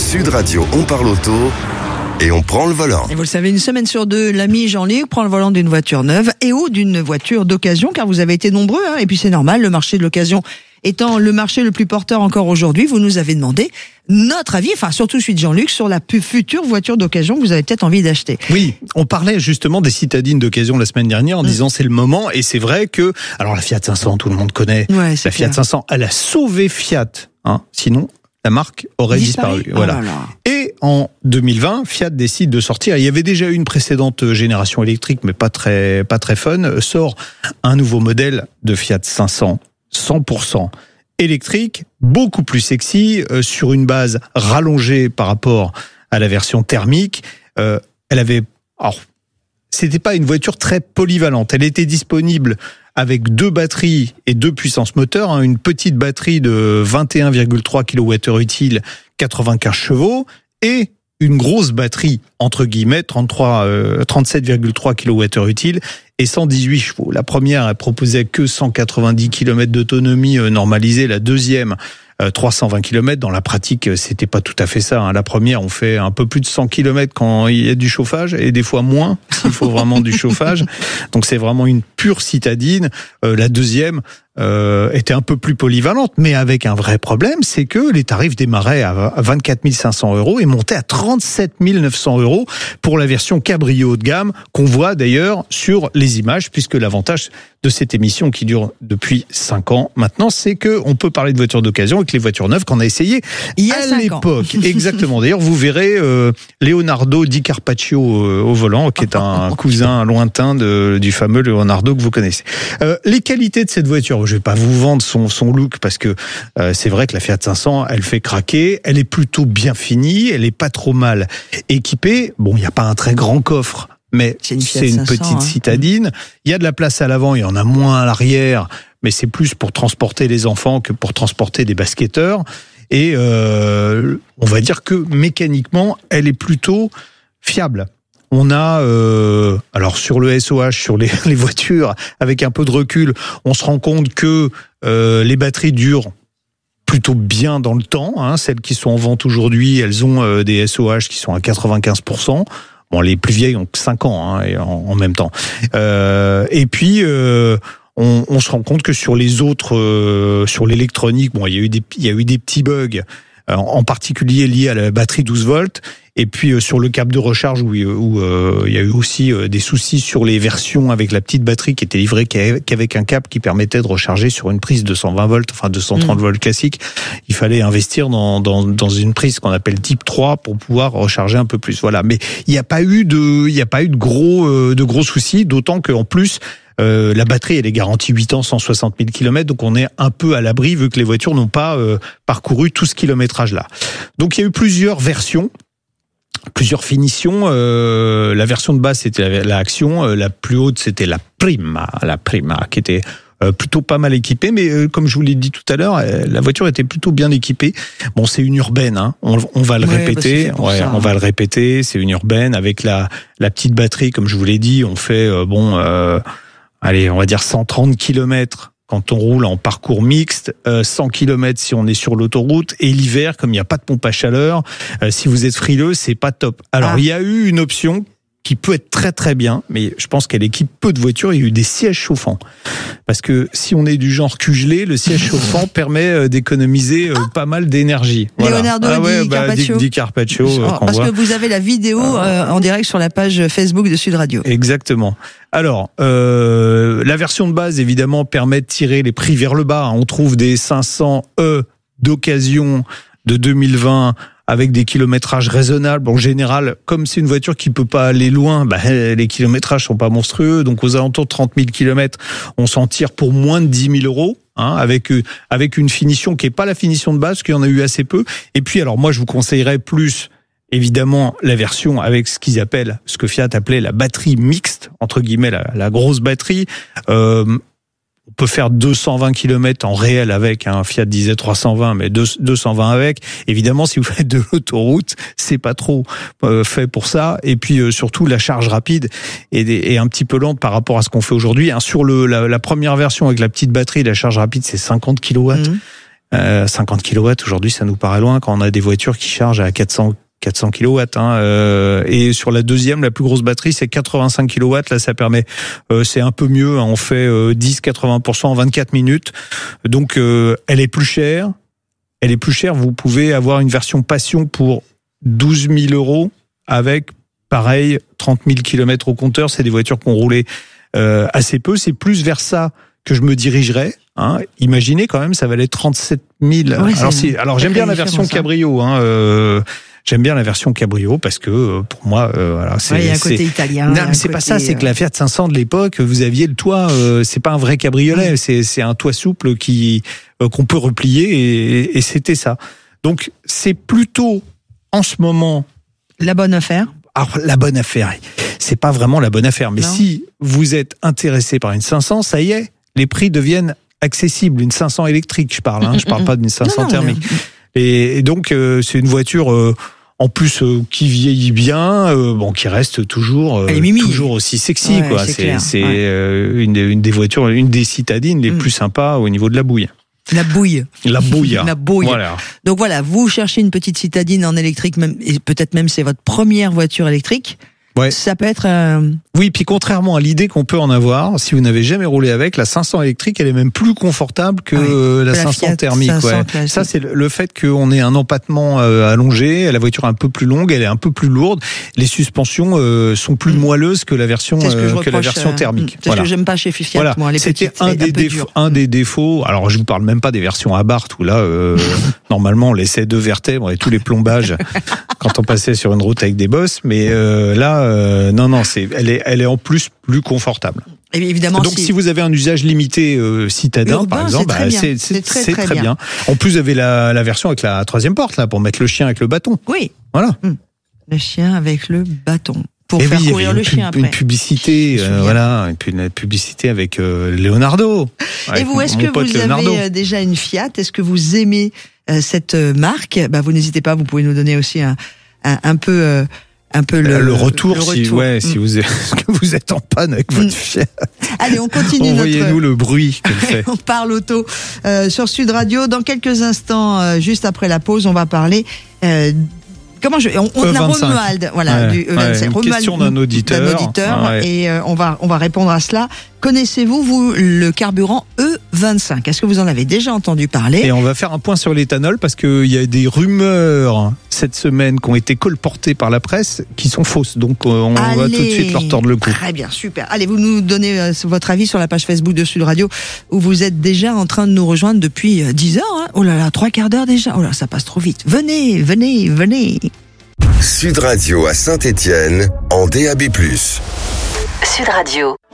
Sud Radio, on parle auto et on prend le volant. Et vous le savez, une semaine sur deux, l'ami Jean-Luc prend le volant d'une voiture neuve et ou d'une voiture d'occasion, car vous avez été nombreux, et puis c'est normal, le marché de l'occasion étant le marché le plus porteur encore aujourd'hui, vous nous avez demandé notre avis, enfin surtout celui de Jean-Luc, sur la future voiture d'occasion que vous avez peut-être envie d'acheter. Oui, on parlait justement des citadines d'occasion la semaine dernière en disant c'est le moment, et c'est vrai que, alors la Fiat 500, tout le monde connaît, Ouais, la Fiat 500, elle a sauvé Fiat, sinon la marque aurait disparu. Voilà. Oh là là. Et en 2020, Fiat décide de sortir. Il y avait déjà eu une précédente génération électrique, mais pas très fun. Sort un nouveau modèle de Fiat 500, 100% électrique, beaucoup plus sexy, sur une base rallongée par rapport à la version thermique. Elle avait, alors, c'était pas une voiture très polyvalente. Elle était disponible avec 2 batteries et 2 puissances moteurs, une petite batterie de 21,3 kWh utile, 95 chevaux, et une grosse batterie, entre guillemets, 37,3 kWh utile et 118 chevaux. La première, elle proposait que 190 km d'autonomie normalisée. La deuxième, 320 km. Dans la pratique, c'était pas tout à fait ça. La première, on fait un peu plus de 100 km quand il y a du chauffage, et des fois moins, s'il faut vraiment du chauffage. Donc c'est vraiment une pure citadine. La deuxième était un peu plus polyvalente, mais avec un vrai problème, c'est que les tarifs démarraient à 24 500 € et montaient à 37 900 € pour la version cabrio haut de gamme, qu'on voit d'ailleurs sur les images, puisque l'avantage de cette émission qui dure depuis 5 ans maintenant, c'est que on peut parler de voitures d'occasion avec les voitures neuves qu'on a essayées à l'époque. Exactement. D'ailleurs, vous verrez Leonardo Di Carpaccio au volant, qui est un cousin lointain du fameux Leonardo que vous connaissez. Les qualités de cette voiture, je vais pas vous vendre son look, parce que c'est vrai que la Fiat 500, elle fait craquer, elle est plutôt bien finie, elle est pas trop mal équipée. Bon, il n'y a pas un très grand coffre, mais c'est une petite citadine. Il y a de la place à l'avant, il y en a moins à l'arrière, mais c'est plus pour transporter les enfants que pour transporter des basketteurs. Et on va dire que mécaniquement, elle est plutôt fiable. On a, alors sur le SOH, sur les voitures, avec un peu de recul, on se rend compte que les batteries durent plutôt bien dans le temps. Celles qui sont en vente aujourd'hui, elles ont des SOH qui sont à 95%. Bon, les plus vieilles ont 5 ans en même temps. Et puis on se rend compte que sur les autres, sur l'électronique, bon, il y a eu des petits bugs, en particulier liés à la batterie 12 volts. Et puis sur le câble de recharge, où il y a eu aussi des soucis sur les versions avec la petite batterie qui était livrée qu'avec un câble qui permettait de recharger sur une prise de 120 volts, enfin 230 volts classique. Il fallait investir dans une prise qu'on appelle type 3 pour pouvoir recharger un peu plus. Voilà. Mais il n'y a pas eu de gros soucis, d'autant qu'en plus, la batterie, elle est garantie 8 ans, 160 000 km, donc on est un peu à l'abri vu que les voitures n'ont pas parcouru tout ce kilométrage-là. Donc il y a eu plusieurs versions, plusieurs finitions. La version de base, c'était la Action. La plus haute, c'était la Prima, qui était plutôt pas mal équipée, mais comme je vous l'ai dit tout à l'heure, la voiture était plutôt bien équipée. Bon, c'est une urbaine, on va le répéter. On va le répéter. C'est une urbaine avec la petite batterie, comme je vous l'ai dit. On fait allez, on va dire 130 km quand on roule en parcours mixte, 100 km si on est sur l'autoroute, et l'hiver, comme il n'y a pas de pompe à chaleur, si vous êtes frileux, c'est pas top. Alors, il y a eu une option qui peut être très très bien, mais je pense qu'elle équipe peu de voitures. Il y a eu des sièges chauffants. Parce que si on est du genre cugelé, le siège chauffant permet d'économiser pas mal d'énergie. Leonardo Di Carpaccio. Parce que vous avez la vidéo en direct sur la page Facebook de Sud Radio. Exactement. Alors, la version de base, évidemment, permet de tirer les prix vers le bas. On trouve des 500e d'occasion de 2020 avec des kilométrages raisonnables. En général, comme c'est une voiture qui peut pas aller loin, les kilométrages sont pas monstrueux. Donc, aux alentours de 30 000 km, on s'en tire pour moins de 10 000 €, avec une finition qui est pas la finition de base, parce qu'il y en a eu assez peu. Et puis, alors, moi, je vous conseillerais plus, évidemment, la version avec ce que Fiat appelait la batterie mixte, entre guillemets, la grosse batterie. On peut faire 220 km en réel avec, Fiat disait 320, mais 220 avec. Évidemment, si vous faites de l'autoroute, c'est pas trop fait pour ça. Et puis surtout, la charge rapide est un petit peu lente par rapport à ce qu'on fait aujourd'hui. Sur la première version avec la petite batterie, la charge rapide, c'est 50 kW. 50 kW, aujourd'hui, ça nous paraît loin quand on a des voitures qui chargent à 400 kW. Et sur la deuxième, la plus grosse batterie, c'est 85 kW. Là, ça permet, c'est un peu mieux. On fait 10-80% en 24 minutes. Donc, elle est plus chère. Vous pouvez avoir une version Passion pour 12 000 € avec, pareil, 30 000 km au compteur. C'est des voitures qui ont roulé assez peu. C'est plus vers ça que je me dirigerais. Imaginez quand même, ça valait 37 000. Ouais, alors j'aime bien la version cabrio. J'aime bien la version cabrio parce que pour moi, voilà, il y a un côté italien. Non, mais c'est pas ça. C'est que la Fiat 500 de l'époque, vous aviez le toit. C'est pas un vrai cabriolet. C'est un toit souple qu'on peut replier et c'était ça. Donc c'est plutôt en ce moment la bonne affaire. Alors la bonne affaire, c'est pas vraiment la bonne affaire. Mais si vous êtes intéressé par une 500, ça y est, les prix deviennent accessibles. Une 500 électrique, je parle. Je parle pas d'une 500 thermique. Et donc c'est une voiture en plus qui vieillit bien, qui reste toujours aussi sexy, quoi. C'est une des voitures, une des citadines les plus sympas au niveau de la bouille. La bouille. La bouille. La bouille. Voilà. Donc voilà, vous cherchez une petite citadine en électrique, même, et peut-être même c'est votre première voiture électrique. Ouais. Ça peut être... Oui, puis contrairement à l'idée qu'on peut en avoir, si vous n'avez jamais roulé avec, la 500 électrique, elle est même plus confortable que la 500 Fiat thermique. 500 ça, c'est le fait qu'on ait un empattement allongé, la voiture est un peu plus longue, elle est un peu plus lourde, les suspensions sont plus moelleuses que la version thermique. C'est ce que j'aime pas chez Fiat. Voilà. Moi, c'était un des défauts. Alors, je vous parle même pas des versions Abarth où là, normalement, on laissait 2 vertèbres et tous les plombages quand on passait sur une route avec des bosses, mais là, non, elle est en plus plus confortable. Et évidemment, donc si vous avez un usage limité citadin, urbain, par exemple, c'est très bien. En plus, vous avez la version avec la 3e porte là pour mettre le chien avec le bâton. Oui. Voilà. Le chien avec le bâton. Pour faire courir le chien après. Une publicité, voilà, et puis une publicité avec Leonardo. Et vous, est-ce que vous avez déjà une Fiat? Est-ce que vous aimez cette marque? Vous n'hésitez pas, vous pouvez nous donner aussi un peu le retour. Si vous êtes en panne avec votre Fiat. Allez, on continue. Envoyez-nous le bruit qu'elle fait. On parle auto sur Sud Radio. Dans quelques instants, juste après la pause, on va parler la Romuald, voilà, du E25. Une question d'un auditeur. Et on va répondre à cela. Connaissez-vous, vous, le carburant E25? Est-ce que vous en avez déjà entendu parler? Et on va faire un point sur l'éthanol parce qu'il y a des rumeurs cette semaine qui ont été colportées par la presse qui sont fausses. Donc on va tout de suite leur tordre le cou. Très bien, super. Allez, vous nous donnez votre avis sur la page Facebook de Sud Radio où vous êtes déjà en train de nous rejoindre depuis 10 heures. Oh là là, 3/4 d'heure déjà. Oh là, ça passe trop vite. Venez. Sud Radio à Saint-Étienne en DAB+. Sud Radio.